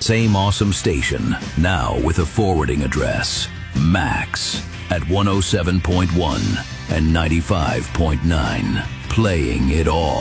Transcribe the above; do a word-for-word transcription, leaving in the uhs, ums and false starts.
Same awesome station, now with a forwarding address. Max at one oh seven point one and ninety-five point nine. Playing it all.